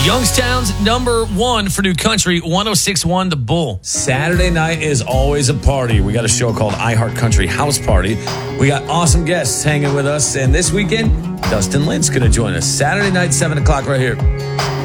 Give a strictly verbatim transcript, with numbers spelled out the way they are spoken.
Youngstown's number one for new country, one oh six point one The Bull. Saturday night is always a party. We got a show called iHeart Country House Party. We got awesome guests hanging with us. And this weekend, Dustin Lynn's going to join us. Saturday night, seven o'clock right here.